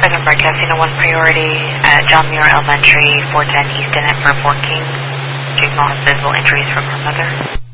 5 and broadcasting to 1 priority at John Muir Elementary, 410 East Inlet for 4 Kings. Juvenile has visible injuries from her mother.